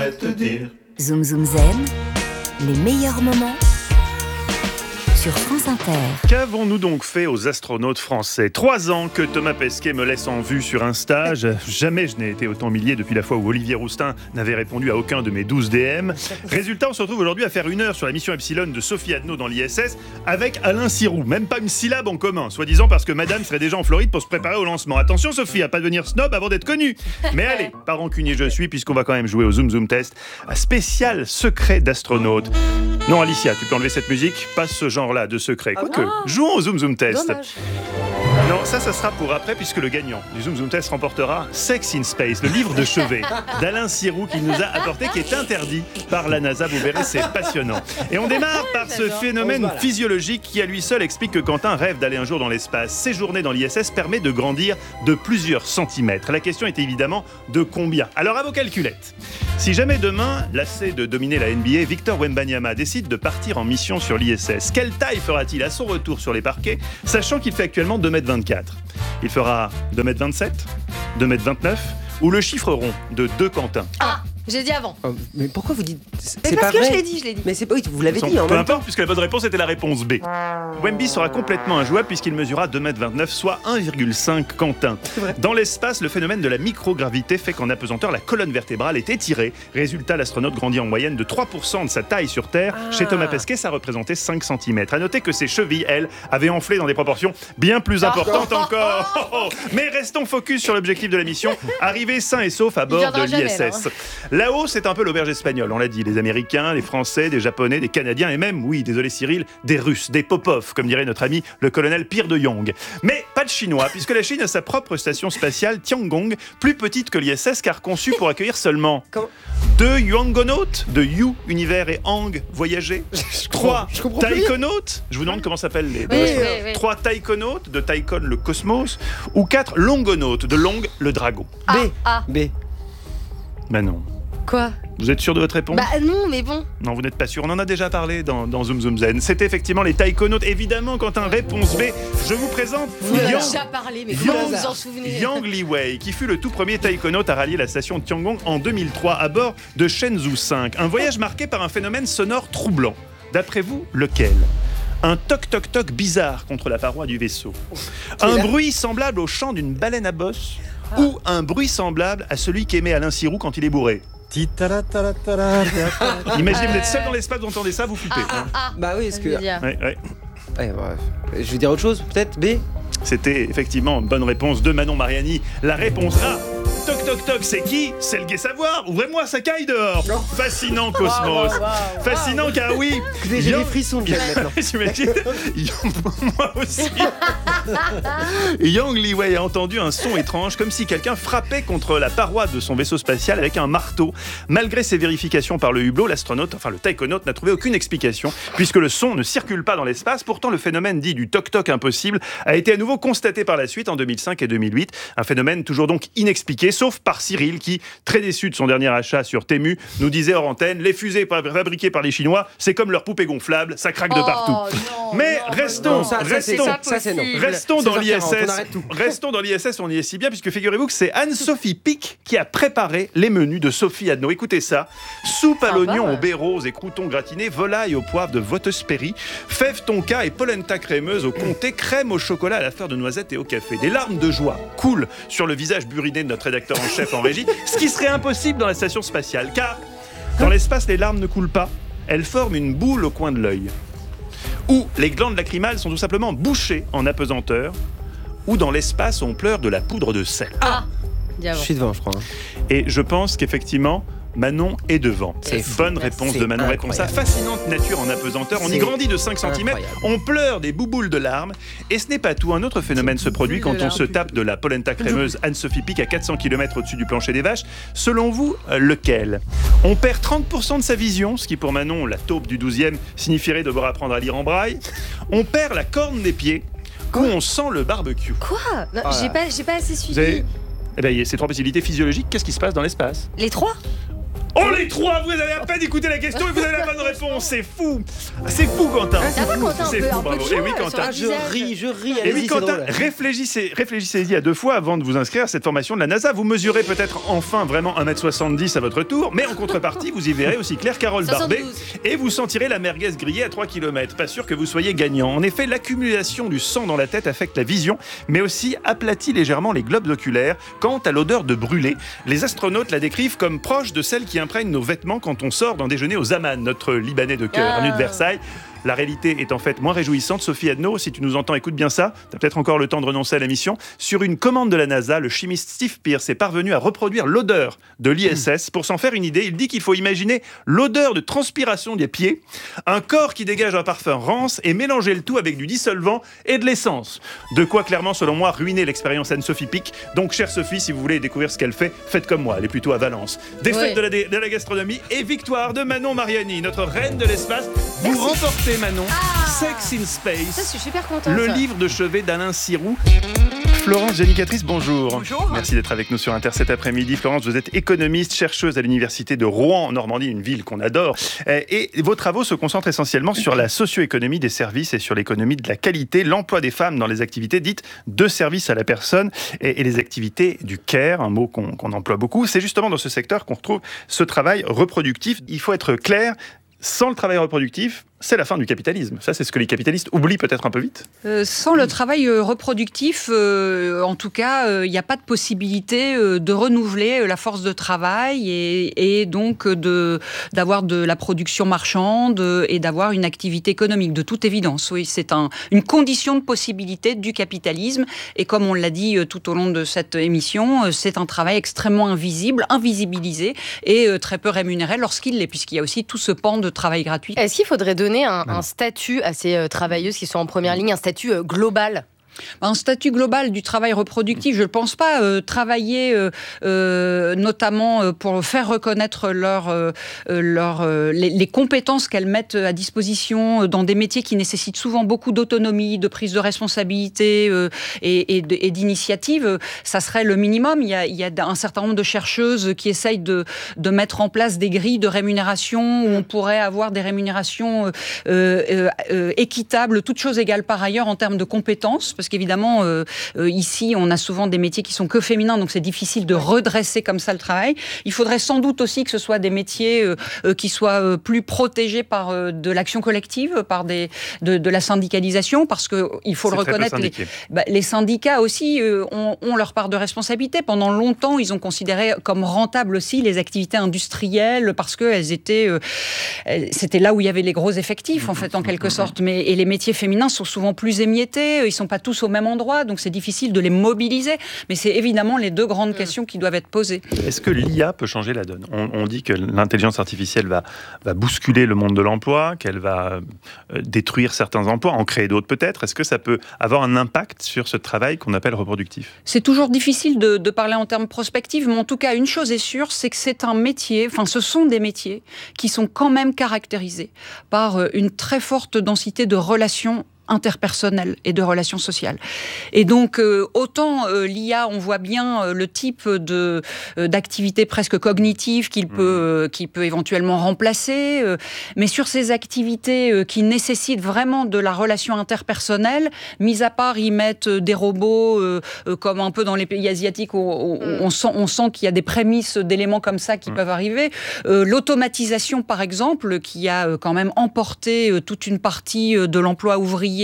saurais te dire. Zoom Zoom Zen, les meilleurs moments sur France Inter. Qu'avons-nous donc fait aux astronautes français ? 3 ans que Thomas Pesquet me laisse en vue sur Insta. Jamais je n'ai été autant humilié depuis la fois où Olivier Roustin n'avait répondu à aucun de mes 12 DM. Résultat, on se retrouve aujourd'hui à faire 1 heure sur la mission Epsilon de Sophie Adno dans l'ISS avec Alain Sirou. Même pas une syllabe en commun, soi-disant parce que madame serait déjà en Floride pour se préparer au lancement. Attention Sophie, à pas devenir snob avant d'être connue. Mais allez, pas rancunier je suis, puisqu'on va quand même jouer au Zoom Zoom Test, à spécial secret d'astronaute. Non Alicia, tu peux enlever cette musique, pas ce genre-là de secret. Quoique, jouons au Zoom Zoom Test. Dommage. Non, ça sera pour après, puisque le gagnant du Zoom Zoom Test remportera Sex in Space, le livre de chevet d'Alain Sirou qu'il nous a apporté, qui est interdit par la NASA. Vous verrez, c'est passionnant. Et on démarre par ce phénomène physiologique qui à lui seul explique que Quentin rêve d'aller un jour dans l'espace. Séjourner dans l'ISS permet de grandir de plusieurs centimètres. La question est évidemment de combien. Alors à vos calculettes. Si jamais demain, lassé de dominer la NBA, Victor Wembanyama décide de partir en mission sur l'ISS, quelle taille fera-t-il à son retour sur les parquets, sachant qu'il fait actuellement 2,24 m ? Il fera 2,27 m, 2,29 m ou le chiffre rond de 2 Quentin ? J'ai dit avant. Oh, mais pourquoi vous dites Mais c'est parce pas que vrai. je l'ai dit. Mais c'est pas, oui, vous l'avez dit en Peu même temps. importe, puisque la bonne réponse était la réponse B. Wemby sera complètement injouable puisqu'il mesura 2,29 m, soit 1,5 Quentin. Dans l'espace, le phénomène de la microgravité fait qu'en apesanteur, la colonne vertébrale est étirée. Résultat, l'astronaute grandit en moyenne de 3% de sa taille sur Terre. Chez Thomas Pesquet, ça représentait 5 cm. À noter que ses chevilles, elles, avaient enflé dans des proportions bien plus importantes encore. Mais restons focus sur l'objectif de la mission, arriver sain et sauf à bord de l'ISS. Là-haut, c'est un peu l'auberge espagnole, on l'a dit. Les Américains, les Français, des Japonais, des Canadiens et même, oui, désolé Cyril, des Russes, des Popov, comme dirait notre ami le colonel Pierre de Jong. Mais pas de Chinois, puisque la Chine a sa propre station spatiale Tiangong, plus petite que l'ISS car conçue pour accueillir seulement 2 yuangonautes, de Yu, univers, et Hang, voyager. 3 taïkonautes, je vous demande comment s'appellent les 3 taïkonautes, de Taïkon, le cosmos, ou 4 longonautes, de Long, le dragon. B. Ben non. Quoi ? Vous êtes sûr de votre réponse ? Bah non, mais bon. Non, vous n'êtes pas sûr. On en a déjà parlé dans Zoom Zoom Zen. C'était effectivement les taïkonautes. Évidemment, quand un réponse B, je vous présente Vous en avez déjà parlé, mais comment vous en souvenez ? Yang Liwei, qui fut le tout premier taïkonaute à rallier la station de Tiangong en 2003 à bord de Shenzhou 5. Un voyage marqué par un phénomène sonore troublant. D'après vous, lequel ? Un toc-toc-toc bizarre contre la paroi du vaisseau. Un bruit semblable au chant d'une baleine à bosse. Ou un bruit semblable à celui qu'émet Alain Sirou quand il est bourré. Imaginez, vous êtes seul dans l'espace, vous entendez ça, vous flippez. Bah oui, est-ce que. Ouais. Ouais, bref. Je vais dire autre chose, peut-être B. C'était effectivement une bonne réponse de Manon Mariani. La réponse A. Toc toc toc, c'est qui ? C'est le gai savoir. Ouvrez-moi sa caille dehors. Fascinant Cosmos. Fascinant car oui. J'ai des frissons de maintenant. J'imagine. Moi aussi. Yang Liwei a entendu un son étrange, comme si quelqu'un frappait contre la paroi de son vaisseau spatial avec un marteau. Malgré ses vérifications par le hublot, l'astronaute, enfin le taïkonaute, n'a trouvé aucune explication, puisque le son ne circule pas dans l'espace. Pourtant, le phénomène dit du toc-toc impossible a été à nouveau constaté par la suite en 2005 et 2008. Un phénomène toujours donc inexpliqué, sauf par Cyril qui, très déçu de son dernier achat sur Temu, nous disait hors antenne, les fusées fabriquées par les Chinois, c'est comme leur poupée gonflable, ça craque de partout. Mais restons dans l'ISS. Restons dans l'ISS, on y est si bien, puisque figurez-vous que c'est Anne-Sophie Pic qui a préparé les menus de Sophie Adno. Écoutez ça, soupe à l'oignon au baies roses et croûtons gratinés, volaille au poivre de Votespéry, fève tonka et polenta crémeuse au comté, crème au chocolat à la fleur de noisette et au café. Des larmes de joie coulent sur le visage buriné de notre rédacteur en chef en régie, ce qui serait impossible dans la station spatiale, car dans l'espace, les larmes ne coulent pas, elles forment une boule au coin de l'œil. Ou les glandes lacrymales sont tout simplement bouchées en apesanteur, ou dans l'espace, on pleure de la poudre de sel. Je suis devant, je crois. Et je pense qu'effectivement, Manon est devant. Bonne réponse de Manon. Réponse à fascinante nature en apesanteur. On y grandit de 5 cm, on pleure des bouboules de larmes. Et ce n'est pas tout. Un autre phénomène se produit quand on se tape de la polenta crémeuse Anne-Sophie Pic à 400 km au-dessus du plancher des vaches. Selon vous, lequel ? On perd 30% de sa vision, ce qui pour Manon, la taupe du 12e, signifierait devoir apprendre à lire en braille. On perd la corne des pieds, où on sent le barbecue. Quoi ? Non, j'ai pas assez suivi. Ces 3 possibilités physiologiques, qu'est-ce qui se passe dans l'espace ? Les 3 ? Oh les trois, vous avez à peine écouté la question et vous avez la bonne réponse. C'est fou. C'est fou, Quentin. Ça va, Quentin, C'est fou, bravo. Et oui, Quentin. Je ris, Et oui, allez-y, c'est Quentin, drôle. réfléchissez-y à 2 fois avant de vous inscrire à cette formation de la NASA. Vous mesurez peut-être enfin vraiment 1m70 à votre tour, mais en contrepartie, vous y verrez aussi clair Carole 72. Barbet et vous sentirez la merguez grillée à 3 km. Pas sûr que vous soyez gagnant. En effet, l'accumulation du sang dans la tête affecte la vision, mais aussi aplatit légèrement les globes oculaires. Quant à l'odeur de brûlé, les astronautes la décrivent comme proche de celle qui imprègne nos vêtements quand on sort d'un déjeuner aux Aman, notre Libanais de cœur, avenue de Versailles. La réalité est en fait moins réjouissante. Sophie Adno, si tu nous entends, écoute bien ça. Tu as peut-être encore le temps de renoncer à la mission. Sur une commande de la NASA, le chimiste Steve Pierce est parvenu à reproduire l'odeur de l'ISS. Pour s'en faire une idée, il dit qu'il faut imaginer l'odeur de transpiration des pieds, un corps qui dégage un parfum rance et mélanger le tout avec du dissolvant et de l'essence. De quoi clairement, selon moi, ruiner l'expérience Anne-Sophie Pic. Donc, chère Sophie, si vous voulez découvrir ce qu'elle fait, faites comme moi. Elle est plutôt à Valence. Défaite de la gastronomie et victoire de Manon Mariani, notre reine de l'espace. Vous remportez, Manon, Sex in Space, Ça, je suis super contente. le livre de chevet d'Alain Sirou. Florence Génicatrice, bonjour. Bonjour. Merci d'être avec nous sur Inter cet après-midi. Florence, vous êtes économiste, chercheuse à l'université de Rouen, en Normandie, une ville qu'on adore. Et vos travaux se concentrent essentiellement sur la socio-économie des services et sur l'économie de la qualité, l'emploi des femmes dans les activités dites de service à la personne et les activités du care, un mot qu'on emploie beaucoup. C'est justement dans ce secteur qu'on retrouve ce travail reproductif. Il faut être clair, sans le travail reproductif, c'est la fin du capitalisme. Ça, c'est ce que les capitalistes oublient peut-être un peu vite. Sans le travail reproductif, en tout cas, il n'y a pas de possibilité de renouveler la force de travail et donc d'avoir de la production marchande et d'avoir une activité économique, de toute évidence. Oui, c'est une condition de possibilité du capitalisme. Et comme on l'a dit tout au long de cette émission, c'est un travail extrêmement invisible, invisibilisé et très peu rémunéré lorsqu'il l'est, puisqu'il y a aussi tout ce pan de travail gratuit. Est-ce qu'il faudrait donner un statut à ces travailleuses qui sont en première ligne, un statut global ? Un statut global du travail reproductif, je ne pense pas. Travailler notamment pour faire reconnaître les compétences qu'elles mettent à disposition dans des métiers qui nécessitent souvent beaucoup d'autonomie, de prise de responsabilité et d'initiative, ça serait le minimum. Il y a un certain nombre de chercheuses qui essayent de mettre en place des grilles de rémunération où on pourrait avoir des rémunérations équitables, toutes choses égales par ailleurs en termes de compétences. Parce qu'évidemment, ici, on a souvent des métiers qui sont que féminins, donc c'est difficile de redresser comme ça le travail. Il faudrait sans doute aussi que ce soit des métiers qui soient plus protégés par de l'action collective, par de la syndicalisation, parce qu'il faut le reconnaître, les syndicats aussi ont leur part de responsabilité. Pendant longtemps, ils ont considéré comme rentables aussi les activités industrielles, parce que c'était là où il y avait les gros effectifs, en fait, en quelque sorte. Et les métiers féminins sont souvent plus émiettés, ils ne sont pas tous au même endroit, donc c'est difficile de les mobiliser. Mais c'est évidemment les deux grandes questions qui doivent être posées. Est-ce que l'IA peut changer la donne ? On dit que l'intelligence artificielle va bousculer le monde de l'emploi, qu'elle va détruire certains emplois, en créer d'autres peut-être. Est-ce que ça peut avoir un impact sur ce travail qu'on appelle reproductif ? C'est toujours difficile de parler en termes prospectifs, mais en tout cas, une chose est sûre, c'est que c'est un métier, ce sont des métiers qui sont quand même caractérisés par une très forte densité de relations interpersonnelles et de relations sociales. Et donc, autant l'IA, on voit bien le type d'activité presque cognitive qu'il peut éventuellement remplacer, mais sur ces activités qui nécessitent vraiment de la relation interpersonnelle, mis à part y mettre des robots, comme un peu dans les pays asiatiques, où on sent qu'il y a des prémices d'éléments comme ça qui peuvent arriver. L'automatisation, par exemple, qui a quand même emporté toute une partie de l'emploi ouvrier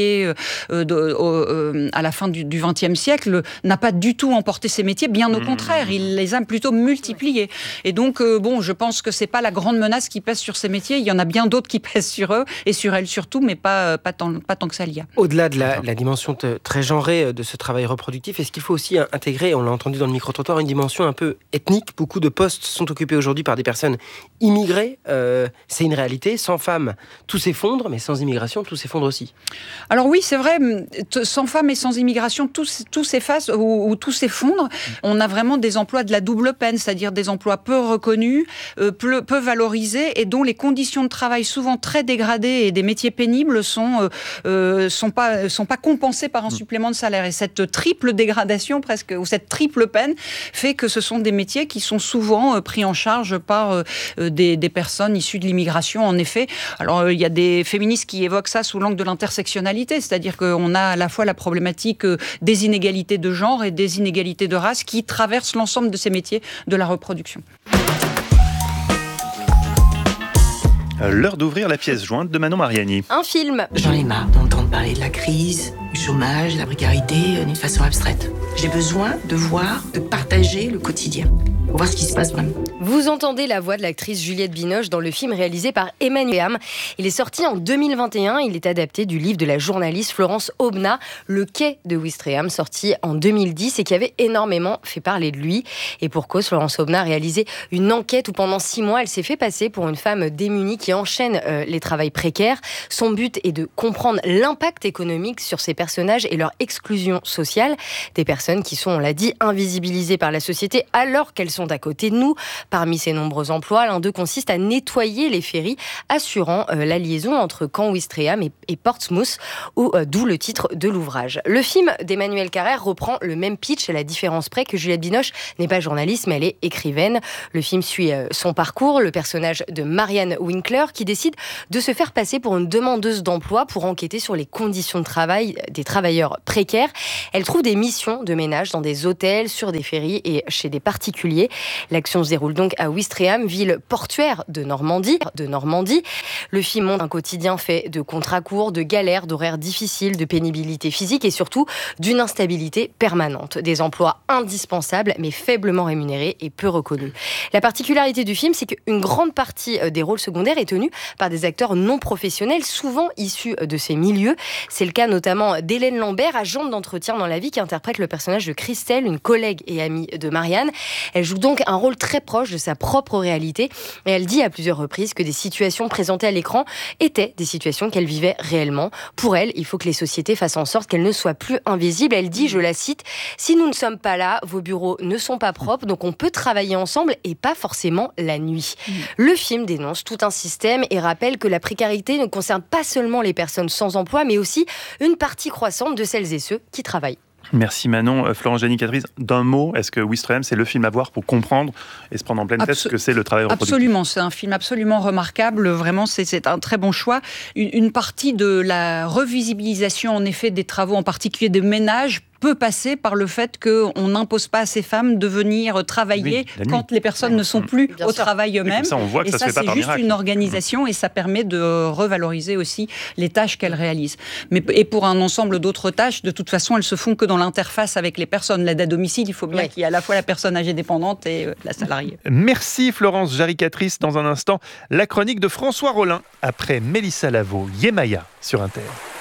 à la fin du XXe siècle, n'a pas du tout emporté ces métiers, bien au contraire, il les a plutôt multipliés. Et donc, je pense que c'est pas la grande menace qui pèse sur ces métiers, il y en a bien d'autres qui pèsent sur eux, et sur elles surtout, mais pas tant que ça l'IA. Au-delà de la dimension très genrée de ce travail reproductif, est-ce qu'il faut aussi intégrer, on l'a entendu dans le micro-trottoir, une dimension un peu ethnique ? Beaucoup de postes sont occupés aujourd'hui par des personnes immigrées, c'est une réalité, sans femmes, tout s'effondre, mais sans immigration, tout s'effondre aussi. Alors oui, c'est vrai, sans femmes et sans immigration, tout s'efface ou tout s'effondre. On a vraiment des emplois de la double peine, c'est-à-dire des emplois peu reconnus, peu valorisés et dont les conditions de travail souvent très dégradées et des métiers pénibles sont pas compensés par un supplément de salaire. Et cette triple dégradation presque, ou cette triple peine fait que ce sont des métiers qui sont souvent pris en charge par des personnes issues de l'immigration, en effet. Alors, il y a des féministes qui évoquent ça sous l'angle de l'intersectionnalité, c'est-à-dire qu'on a à la fois la problématique des inégalités de genre et des inégalités de race qui traversent l'ensemble de ces métiers de la reproduction. L'heure d'ouvrir la pièce jointe de Manon Mariani. Un film. J'en ai marre d'entendre parler de la crise, du chômage, de la précarité d'une façon abstraite. J'ai besoin de voir, de partager le quotidien, pour voir ce qui se passe vraiment. Vous entendez la voix de l'actrice Juliette Binoche dans le film réalisé par Emmanuel Ham. Il est sorti en 2021. Il est adapté du livre de la journaliste Florence Aubenas, Le quai de Ouistreham, sorti en 2010 et qui avait énormément fait parler de lui. Et pour cause, Florence Aubenas a réalisé une enquête où pendant 6 mois, elle s'est fait passer pour une femme démunie qui enchaîne les travails précaires. Son but est de comprendre l'impact économique sur ces personnages et leur exclusion sociale. Des personnes qui sont, on l'a dit, invisibilisées par la société alors qu'elles sont à côté de nous. Parmi ces nombreux emplois, l'un d'eux consiste à nettoyer les ferries, assurant la liaison entre Camp Ouistreham et Portsmouth, d'où le titre de l'ouvrage. Le film d'Emmanuel Carrère reprend le même pitch, à la différence près que Juliette Binoche n'est pas journaliste, mais elle est écrivaine. Le film suit son parcours, le personnage de Marianne Winkler, qui décide de se faire passer pour une demandeuse d'emploi pour enquêter sur les conditions de travail des travailleurs précaires. Elle trouve des missions de ménage dans des hôtels, sur des ferries et chez des particuliers. L'action se déroule donc à Ouistreham, ville portuaire de Normandie. Le film montre un quotidien fait de contrats courts, de galères, d'horaires difficiles, de pénibilité physique et surtout d'une instabilité permanente. Des emplois indispensables mais faiblement rémunérés et peu reconnus. La particularité du film, c'est qu'une grande partie des rôles secondaires est tenue par des acteurs non professionnels, souvent issus de ces milieux. C'est le cas notamment d'Hélène Lambert, agente d'entretien dans la vie, qui interprète le personnage de Christelle, une collègue et amie de Marianne. Elle joue donc un rôle très proche de sa propre réalité et elle dit à plusieurs reprises que des situations présentées à l'écran étaient des situations qu'elle vivait réellement. Pour elle, il faut que les sociétés fassent en sorte qu'elles ne soient plus invisibles. Elle dit, je la cite, « Si nous ne sommes pas là, vos bureaux ne sont pas propres, donc on peut travailler ensemble et pas forcément la nuit. » Le film dénonce tout un système et rappelle que la précarité ne concerne pas seulement les personnes sans emploi, mais aussi une partie croissante de celles et ceux qui travaillent. Merci Manon. Florence Janicatrice, d'un mot, est-ce que Ouistreham, c'est le film à voir pour comprendre et se prendre en pleine tête ce que c'est le travail reproductif ? Absolument, c'est un film absolument remarquable. Vraiment, c'est un très bon choix. Une partie de la revisibilisation, en effet, des travaux, en particulier de ménage, peut passer par le fait qu'on n'impose pas à ces femmes de venir travailler quand les personnes ne sont plus au travail eux-mêmes. Ça, on voit que et ça, se fait pas par c'est juste miracle. une organisation et ça permet de revaloriser aussi les tâches qu'elles réalisent. Et pour un ensemble d'autres tâches, de toute façon, elles se font que dans l'interface avec les personnes. L'aide à domicile, il faut bien qu'il y ait à la fois la personne âgée dépendante et la salariée. Merci Florence Jaricatrice. Dans un instant, la chronique de François Rollin après Mélissa Lavo, Yemaya sur Inter.